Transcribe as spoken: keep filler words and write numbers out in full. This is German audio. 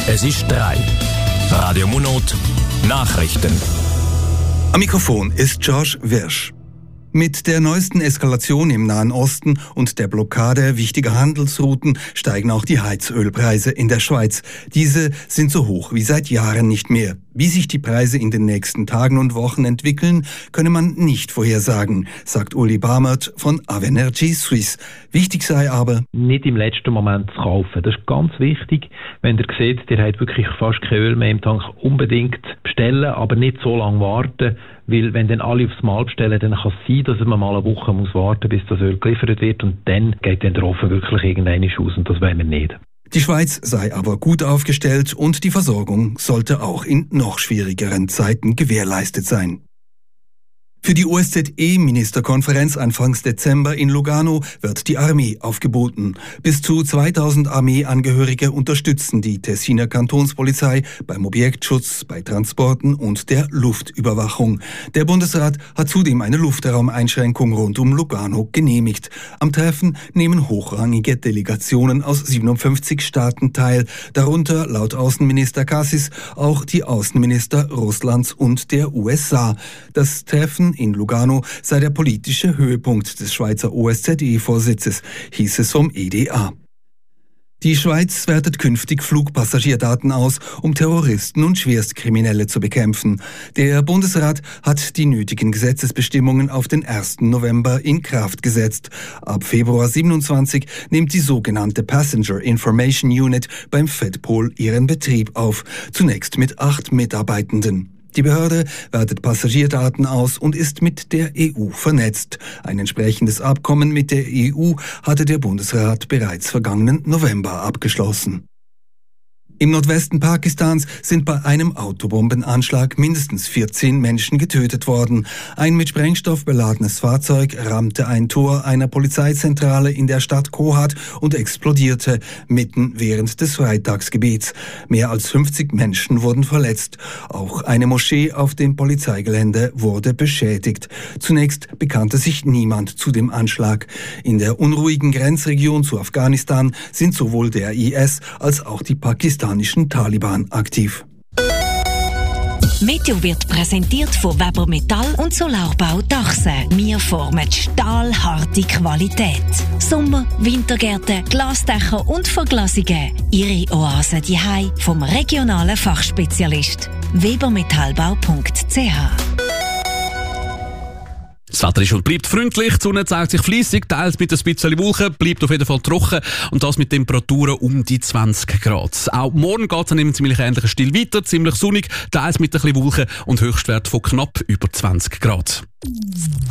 Es ist drei. Radio Monot Nachrichten. Am Mikrofon ist George Wirsch. Mit der neuesten Eskalation im Nahen Osten und der Blockade wichtiger Handelsrouten steigen auch die Heizölpreise in der Schweiz. Diese sind so hoch wie seit Jahren nicht mehr. Wie sich die Preise in den nächsten Tagen und Wochen entwickeln, könne man nicht vorhersagen, sagt Uli Bamert von Avenergy Suisse. Wichtig sei aber, nicht im letzten Moment zu kaufen. Das ist ganz wichtig. Wenn ihr seht, ihr habt wirklich fast kein Öl mehr im Tank, unbedingt bestellen, aber nicht so lange warten. Weil wenn dann alle aufs Mal bestellen, dann kann es sein, dass man mal eine Woche muss warten, bis das Öl geliefert wird und dann geht dann der Ofen wirklich irgendwann aus und das wollen wir nicht. Die Schweiz sei aber gut aufgestellt und die Versorgung sollte auch in noch schwierigeren Zeiten gewährleistet sein. Für die O S Z E-Ministerkonferenz Anfangs Dezember in Lugano wird die Armee aufgeboten. Bis zu zweitausend Armeeangehörige unterstützen die Tessiner Kantonspolizei beim Objektschutz, bei Transporten und der Luftüberwachung. Der Bundesrat hat zudem eine Luftraumeinschränkung rund um Lugano genehmigt. Am Treffen nehmen hochrangige Delegationen aus siebenundfünfzig Staaten teil, darunter laut Außenminister Kassis auch die Außenminister Russlands und der U S A. Das Treffen in Lugano sei der politische Höhepunkt des Schweizer O S Z E-Vorsitzes, hieß es vom E D A. Die Schweiz wertet künftig Flugpassagierdaten aus, um Terroristen und Schwerstkriminelle zu bekämpfen. Der Bundesrat hat die nötigen Gesetzesbestimmungen auf den ersten November in Kraft gesetzt. Ab Februar siebenundzwanzig nimmt die sogenannte Passenger Information Unit beim FedPol ihren Betrieb auf, zunächst mit acht Mitarbeitenden. Die Behörde wertet Passagierdaten aus und ist mit der E U vernetzt. Ein entsprechendes Abkommen mit der E U hatte der Bundesrat bereits vergangenen November abgeschlossen. Im Nordwesten Pakistans sind bei einem Autobombenanschlag mindestens vierzehn Menschen getötet worden. Ein mit Sprengstoff beladenes Fahrzeug rammte ein Tor einer Polizeizentrale in der Stadt Kohat und explodierte mitten während des Freitagsgebets. Mehr als fünfzig Menschen wurden verletzt. Auch eine Moschee auf dem Polizeigelände wurde beschädigt. Zunächst bekannte sich niemand zu dem Anschlag. In der unruhigen Grenzregion zu Afghanistan sind sowohl der I S als auch die Pakistaner Taliban aktiv. Meteo wird präsentiert von Weber Metall und Solarbau Dachse. Wir formen stahlharte Qualität. Sommer, Wintergärten, Glasdächer und Verglasungen. Ihre Oase daheim vom regionalen Fachspezialist. webermetallbau punkt c h. Das Wetter ist und bleibt freundlich, die Sonne zeigt sich fleissig, teils mit ein bisschen Wolken, bleibt auf jeden Fall trocken und das mit Temperaturen um die zwanzig Grad. Auch morgen geht es an einem ziemlich ähnlichen Stil weiter, ziemlich sonnig, teils mit ein bisschen Wolken und Höchstwert von knapp über zwanzig Grad.